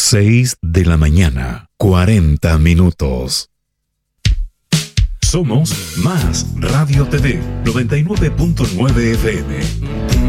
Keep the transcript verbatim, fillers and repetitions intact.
Seis de la mañana, cuarenta minutos. Somos Más Radio T V, noventa y nueve punto nueve F M.